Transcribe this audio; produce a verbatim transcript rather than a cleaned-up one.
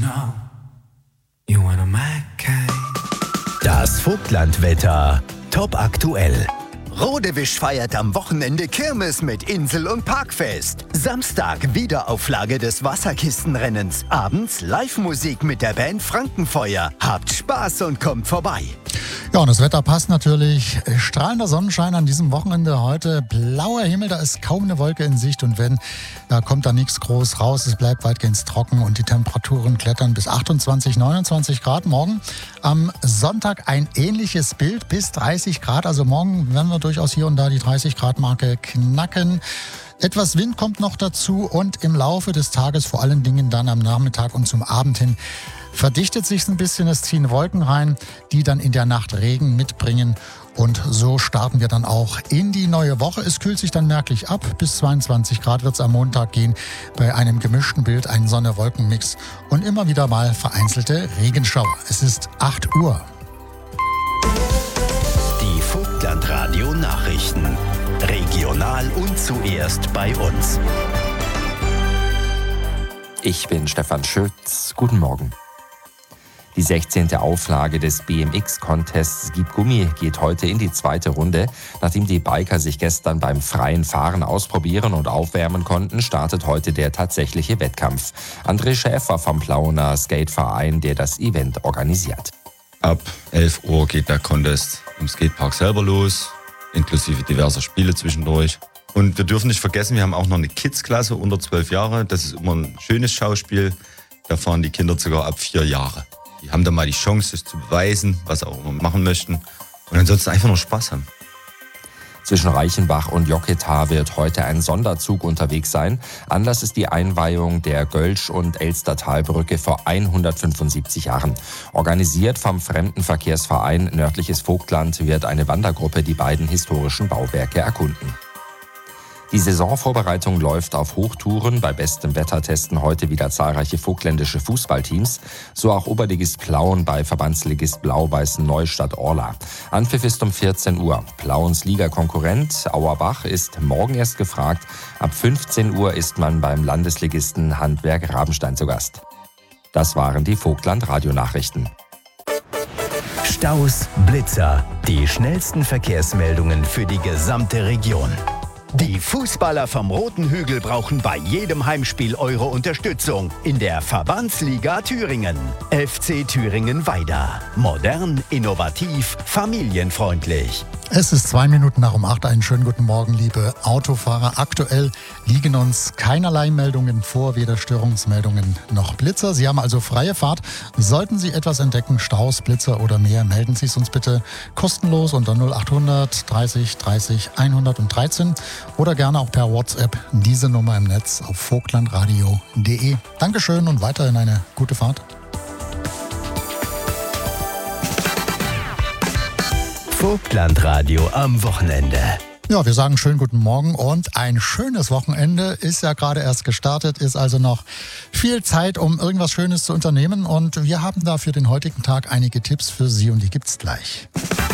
know you wanna make it. Das Vogtlandwetter. Top aktuell. Rodewisch feiert am Wochenende Kirmes mit Insel- und Parkfest. Samstag Wiederauflage des Wasserkistenrennens. Abends Live-Musik mit der Band Frankenfeuer. Habt Spaß und kommt vorbei. Ja, und das Wetter passt natürlich. Strahlender Sonnenschein an diesem Wochenende heute. Blauer Himmel, da ist kaum eine Wolke in Sicht. Und wenn, da kommt da nichts groß raus. Es bleibt weitgehend trocken und die Temperaturen klettern bis achtundzwanzig, neunundzwanzig Grad. Morgen am Sonntag ein ähnliches Bild bis dreißig Grad. Also morgen werden wir durchaus hier und da die dreißig Grad Marke knacken. Etwas Wind kommt noch dazu und im Laufe des Tages, vor allen Dingen dann am Nachmittag und zum Abend hin, verdichtet sich ein bisschen, es ziehen Wolken rein, die dann in der Nacht Regen mitbringen. Und so starten wir dann auch in die neue Woche. Es kühlt sich dann merklich ab. Bis zweiundzwanzig Grad wird es am Montag gehen. Bei einem gemischten Bild ein Sonne-Wolken-Mix und immer wieder mal vereinzelte Regenschauer. Es ist acht Uhr. Die Vogtlandradio-Nachrichten. Regional und zuerst bei uns. Ich bin Stefan Schütz. Guten Morgen. Die sechzehnte Auflage des B M X-Contests Gib Gummi geht heute in die zweite Runde. Nachdem die Biker sich gestern beim freien Fahren ausprobieren und aufwärmen konnten, startet heute der tatsächliche Wettkampf. André Schäfer vom Plauener Skateverein, der das Event organisiert. Ab elf Uhr geht der Contest im Skatepark selber los, inklusive diverser Spiele zwischendurch. Und wir dürfen nicht vergessen, wir haben auch noch eine Kids-Klasse unter zwölf Jahre. Das ist immer ein schönes Schauspiel. Da fahren die Kinder sogar ab vier Jahre. Die haben dann mal die Chance, es zu beweisen, was sie auch immer machen möchten. Und ansonsten einfach nur Spaß haben. Zwischen Reichenbach und Joketa wird heute ein Sonderzug unterwegs sein. Anlass ist die Einweihung der Gölsch- und Elstertalbrücke vor hundertfünfundsiebzig Jahren. Organisiert vom Fremdenverkehrsverein Nördliches Vogtland wird eine Wandergruppe die beiden historischen Bauwerke erkunden. Die Saisonvorbereitung läuft auf Hochtouren. Bei bestem Wetter testen heute wieder zahlreiche vogtländische Fußballteams. So auch Oberligist Plauen bei Verbandsligist Blau-Weiß Neustadt-Orla. Anpfiff ist um vierzehn Uhr. Plauens Ligakonkurrent Auerbach ist morgen erst gefragt. Ab fünfzehn Uhr ist man beim Landesligisten Handwerk Rabenstein zu Gast. Das waren die Vogtland-Radionachrichten. Staus, Blitzer. Die schnellsten Verkehrsmeldungen für die gesamte Region. Die Fußballer vom Roten Hügel brauchen bei jedem Heimspiel eure Unterstützung in der Verbandsliga Thüringen. F C Thüringen-Weida. Modern, innovativ, familienfreundlich. Es ist zwei Minuten nach um acht. Einen schönen guten Morgen, liebe Autofahrer. Aktuell liegen uns keinerlei Meldungen vor, weder Störungsmeldungen noch Blitzer. Sie haben also freie Fahrt. Sollten Sie etwas entdecken, Staus, Blitzer oder mehr, melden Sie es uns bitte kostenlos unter null achthundert dreißig dreißig hundertdreizehn oder gerne auch per WhatsApp diese Nummer im Netz auf vogtlandradio punkt de. Dankeschön und weiterhin eine gute Fahrt. Vogtlandradio am Wochenende. Ja, wir sagen schönen guten Morgen und ein schönes Wochenende ist ja gerade erst gestartet, ist also noch viel Zeit, um irgendwas Schönes zu unternehmen und wir haben da für den heutigen Tag einige Tipps für Sie und die gibt's gleich.